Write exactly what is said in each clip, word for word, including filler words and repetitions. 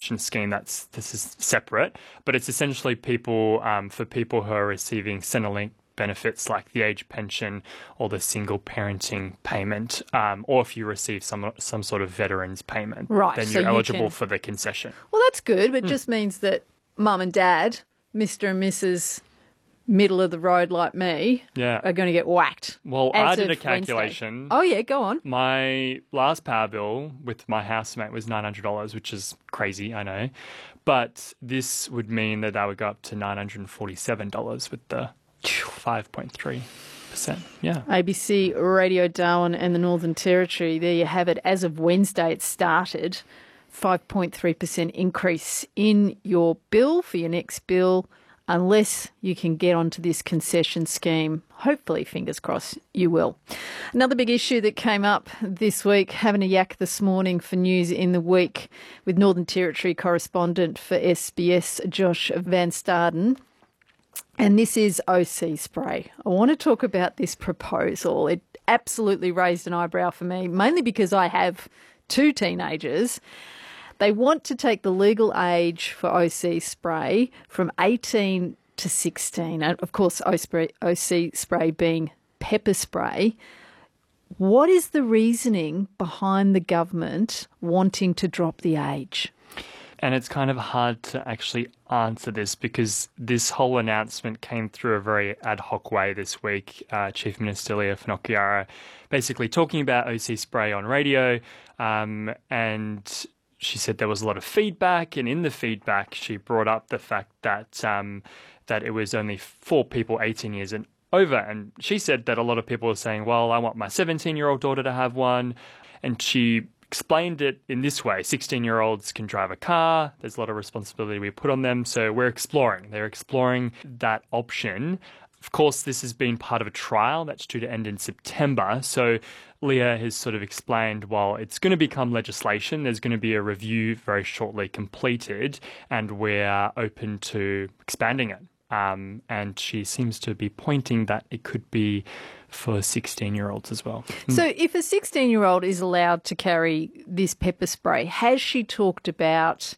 concession scheme. That's this is separate, but it's essentially people um, for people who are receiving Centrelink benefits like the age pension or the single parenting payment, um, or if you receive some some sort of veterans payment, right, then so you're you eligible can... for the concession. Well, that's good, but it Mm. just means that mum and dad, Mister and Missus middle of the road like me, yeah. are going to get whacked. Well, as I did a of calculation. Wednesday. Oh, yeah, go on. My last power bill with my housemate was nine hundred dollars, which is crazy, I know. But this would mean that I would go up to nine hundred forty-seven dollars with the five point three percent. Yeah. A B C Radio Darwin and the Northern Territory, there you have it. As of Wednesday, it started. five point three percent increase in your bill for your next bill, unless you can get onto this concession scheme. Hopefully, fingers crossed, you will. Another big issue that came up this week, having a yak this morning for News in the Week with Northern Territory correspondent for S B S, Josh Van Staden. And this is O C spray. I want to talk about this proposal. It absolutely raised an eyebrow for me, mainly because I have two teenagers. They want to take the legal age for O C spray from eighteen to sixteen. And of course, O C spray being pepper spray. What is the reasoning behind the government wanting to drop the age? And it's kind of hard to actually answer this because this whole announcement came through a very ad hoc way this week. Uh, Chief Minister Leah Whanokirara basically talking about O C spray on radio, um, and she said there was a lot of feedback, and in the feedback she brought up the fact that um, that it was only for people eighteen years and over. And she said that a lot of people were saying, well, I want my seventeen-year-old daughter to have one. And she explained it in this way. sixteen-year-olds can drive a car. There's a lot of responsibility we put on them. So we're exploring. They're exploring that option. Of course, this has been part of a trial that's due to end in September. So Leah has sort of explained, well, it's going to become legislation. There's going to be a review very shortly completed, and we're open to expanding it. Um, and she seems to be pointing that it could be for sixteen-year-olds as well. So if a sixteen-year-old is allowed to carry this pepper spray, has she talked about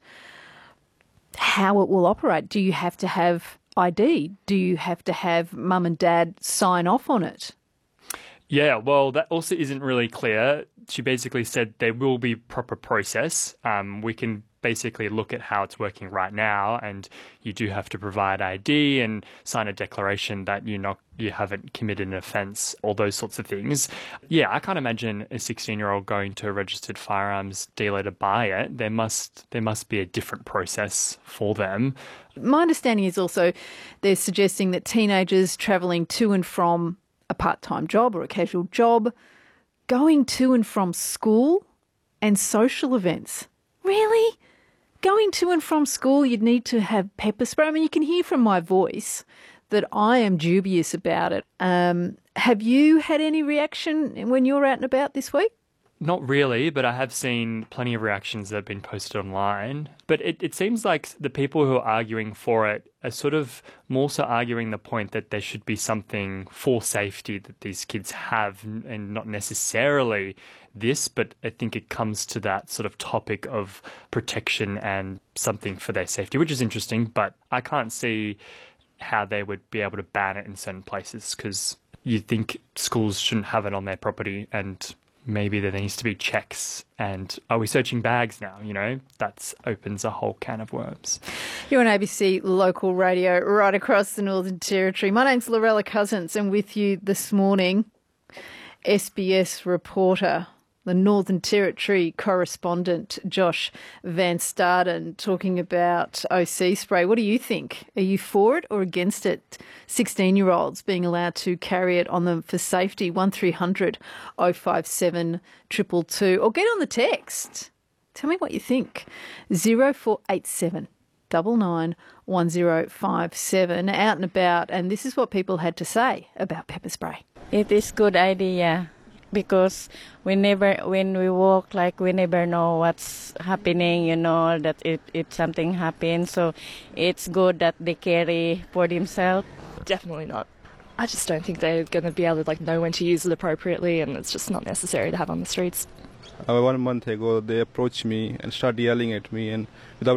how it will operate? Do you have to have I D? Do you have to have mum and dad sign off on it? Yeah, well, that also isn't really clear. She basically said there will be proper process. Um, we can basically look at how it's working right now, and you do have to provide I D and sign a declaration that you're not, you haven't committed an offence, all those sorts of things. Yeah, I can't imagine a sixteen-year-old going to a registered firearms dealer to buy it. There must there must be a different process for them. My understanding is also they're suggesting that teenagers travelling to and from a part-time job or a casual job, going to and from school and social events. Really? Going to and from school, you'd need to have pepper spray. I mean, you can hear from my voice that I am dubious about it. Um, have you had any reaction when you're out and about this week? Not really, but I have seen plenty of reactions that have been posted online. But it, it seems like the people who are arguing for it are sort of more so arguing the point that there should be something for safety that these kids have, and not necessarily this, but I think it comes to that sort of topic of protection and something for their safety, which is interesting, but I can't see how they would be able to ban it in certain places, because you think schools shouldn't have it on their property, and maybe there needs to be checks. And are we searching bags now? You know, that opens a whole can of worms. You're on A B C Local Radio right across the Northern Territory. My name's Lorella Cousins, and with you this morning, S B S reporter, the Northern Territory correspondent, Josh Van Staden, talking about O C spray. What do you think? Are you for it or against it? sixteen-year-olds being allowed to carry it on them for safety. one three hundred oh five seven two two two. Or get on the text. Tell me what you think. zero four eight seven nine nine one zero five seven. Out and about, and this is what people had to say about pepper spray. It is good idea. Because we never, when we walk, like we never know what's happening, you know, that it, it something happens. So it's good that they carry for themselves. Definitely not. I just don't think they're going to be able to like know when to use it appropriately, and it's just not necessary to have on the streets. Uh, one month ago, they approached me and started yelling at me, and without